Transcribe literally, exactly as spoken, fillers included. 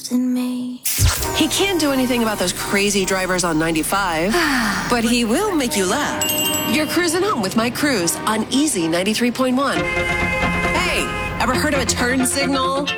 trust in me. He can't do anything about those crazy drivers on ninety-five, but he will make you laugh. You're cruising home with Mike Cruz on Easy ninety-three point one. Hey, ever heard of a turn signal?